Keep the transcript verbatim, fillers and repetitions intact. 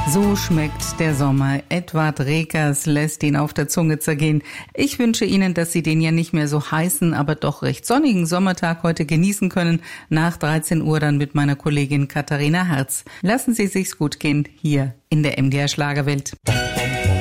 So schmeckt der Sommer. Edward Rekers lässt ihn auf der Zunge zergehen. Ich wünsche Ihnen, dass Sie den ja nicht mehr so heißen, aber doch recht sonnigen Sommertag heute genießen können. Nach dreizehn Uhr dann mit meiner Kollegin Katharina Herz. Lassen Sie sich's gut gehen hier in der M D R Schlagerwelt.